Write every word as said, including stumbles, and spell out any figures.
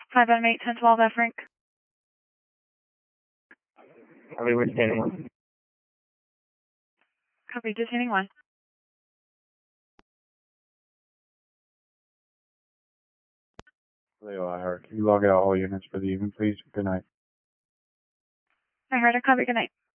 five M eight, ten twelve F rank. Copy, we're standing one. Copy, descending one. Leo, I heard. Can you log out all units for the evening, please? Good night. I heard a copy, good night.